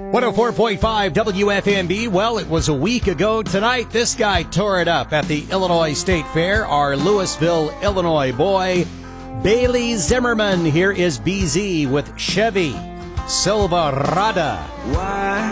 104.5 WFMB. Well, it was a week ago tonight. This guy tore it up at the Illinois State Fair. Our Louisville, Illinois boy, Bailey Zimmerman. Here is BZ with Chevy Silverado. Why?